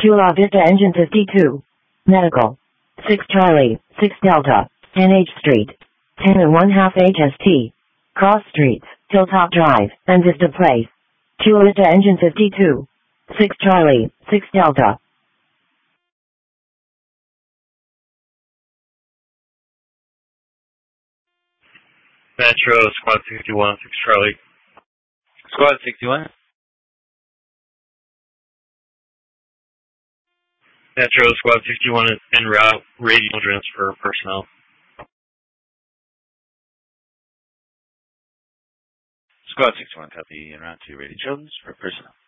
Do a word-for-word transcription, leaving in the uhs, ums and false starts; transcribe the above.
Chula Vista Engine fifty-two. Medical. six Charlie, six Delta, N H Street. ten and one half H S T. Cross Streets, Hilltop Drive, and Vista Place. Chula Vista Engine fifty-two. six Charlie, six Delta. Metro, Squad sixty-one, six Charlie. Squad sixty-one. Metro, Squad sixty-one en route, radio transfer personnel. Squad sixty-one, copy, en route to Radio Children's for personnel.